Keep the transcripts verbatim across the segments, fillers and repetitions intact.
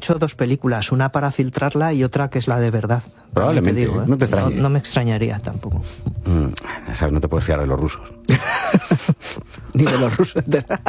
hecho dos películas, una para filtrarla y otra que es la de verdad. Probablemente, te digo, ¿eh? no te extrañe. No, no me extrañaría tampoco. Mm, sabes, no te puedes fiar de los rusos. Ni de los rusos.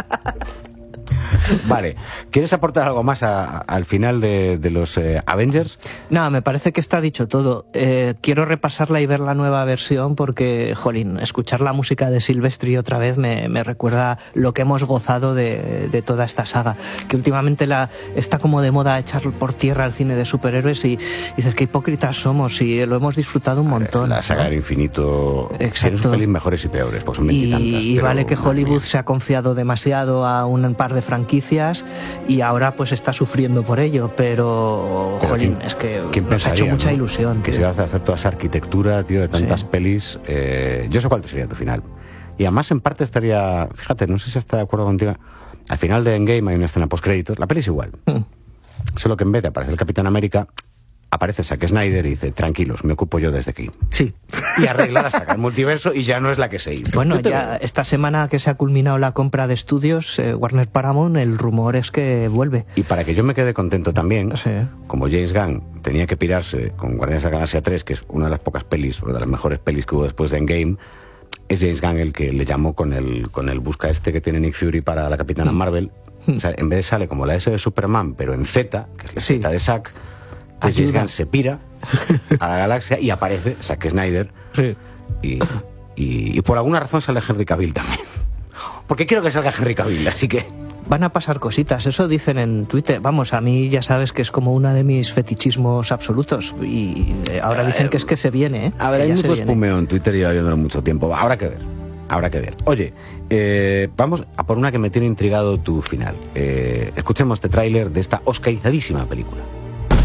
Vale, ¿quieres aportar algo más a, a, al final de, de los eh, Avengers? No, me parece que está dicho todo. Eh, quiero repasarla y ver la nueva versión porque, jolín, escuchar la música de Silvestri otra vez me, me recuerda lo que hemos gozado de, de toda esta saga. Que últimamente la, está como de moda echar por tierra el cine de superhéroes y, y dices qué hipócritas somos y lo hemos disfrutado un montón. La saga ¿no? del infinito. Exacto. Tiene sus pelis mejores y peores, pues son veintitantas. Y, y vale que Hollywood se ha confiado demasiado a un par de franquicias y ahora pues está sufriendo por ello, pero, pero jolín, ¿quién, es que ¿quién nos ha hecho mucha ¿no? ilusión. Que tío. se va a hacer toda esa arquitectura, tío, de tantas Sí. pelis. Eh, yo sé cuál sería tu final. Y además, en parte estaría. Fíjate, no sé si está de acuerdo contigo. Al final de Endgame hay una escena postcréditos. La peli es igual. Mm. Solo que en vez de aparecer el Capitán América, aparece Zack Snyder y dice, tranquilos, me ocupo yo desde aquí. Sí. Y arregla la saga del multiverso y ya no es la que se hizo. Bueno, ya esta semana que se ha culminado la compra de estudios, eh, Warner Paramount, el rumor es que vuelve. Y para que yo me quede contento también, sí. como James Gunn tenía que pirarse con Guardianes de la Galaxia tres, que es una de las pocas pelis, o de las mejores pelis que hubo después de Endgame, es James Gunn el que le llamó con el, con el busca este que tiene Nick Fury para la Capitana mm. Marvel. Mm. O sea, en vez de sale como la S de Superman, pero en Z, que es la sí. Z de Zack, pues James Gunn se pira a la galaxia y aparece Zack Snyder. Sí. Y, y, y por alguna razón sale Henry Cavill también. Porque quiero que salga Henry Cavill, así que... Van a pasar cositas, eso dicen en Twitter. Vamos, a mí ya sabes que es como uno de mis fetichismos absolutos. Y ahora dicen que es que se viene, ¿eh? A ver, hay mucho espumeo en Twitter y yo viéndolo mucho tiempo. Habrá que ver. Habrá que ver. Oye, eh, vamos a por una que me tiene intrigado tu final. Eh, escuchemos este tráiler de esta oscarizadísima película.